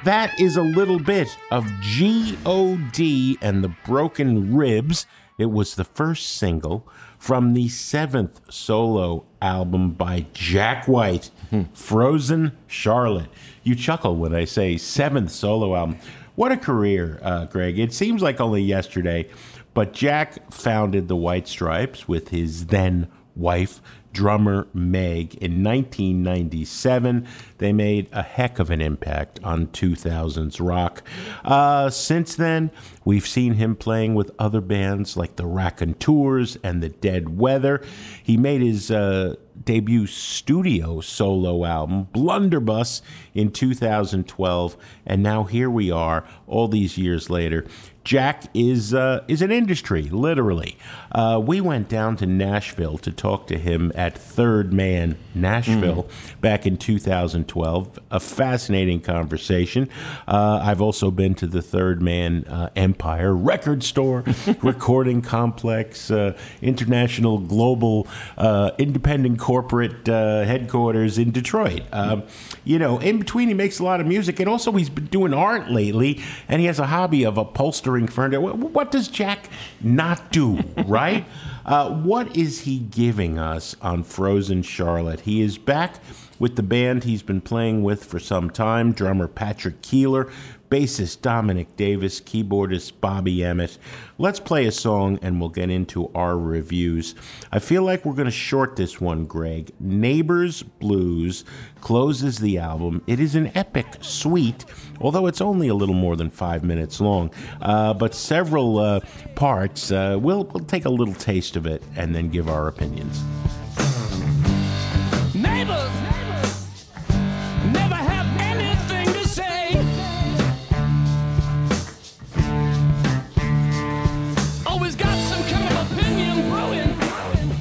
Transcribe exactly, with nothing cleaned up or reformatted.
that is a little bit of G O D and the Broken Ribs. It was the first single from the seventh solo album by Jack White, Frozen Charlotte. You chuckle when I say seventh solo album. What a career, uh, Greg. It seems like only yesterday, but Jack founded the White Stripes with his then wife, drummer Meg, in nineteen ninety-seven. They made a heck of an impact on two thousands rock. Uh, since then, we've seen him playing with other bands like the Raconteurs and the Dead Weather. He made his uh, debut studio solo album, Blunderbuss, in two thousand twelve, and now here we are, all these years later. Jack is uh, is an industry, literally. Uh, we went down to Nashville to talk to him at Third Man Nashville mm. back in two thousand twelve. A fascinating conversation. Uh, I've also been to the Third Man uh, Empire Record Store, Recording Complex, uh, International Global uh, Independent Corporate uh, Headquarters in Detroit. Uh, you know, in between, he makes a lot of music, and also he's been doing art lately, and he has a hobby of upholstering furniture. What does Jack not do, right? Uh, what is he giving us on Frozen Charlotte? He is back with the band he's been playing with for some time, drummer Patrick Keeler, bassist Dominic Davis, keyboardist Bobby Emmett. Let's play a song and we'll get into our reviews. I feel like we're going to short this one, Greg. Neighbors Blues closes the album. It is an epic suite, although it's only a little more than five minutes long. Uh, but several uh, parts, uh, we'll, we'll take a little taste of it and then give our opinions. Neighbors!